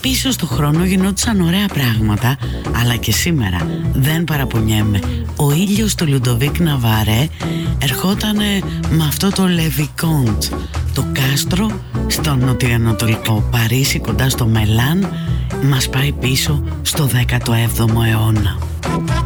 Πίσω στο χρόνο γινόντουσαν ωραία πράγματα, αλλά και σήμερα δεν παραπονιέμαι. Ο ήλιος του Λουντοβίκ Ναβαρέ ερχότανε με αυτό το Λεβικόντ, το κάστρο στο νοτιοανατολικό Παρίσι κοντά στο Μελάν. Μας πάει πίσω στο 17ο αιώνα.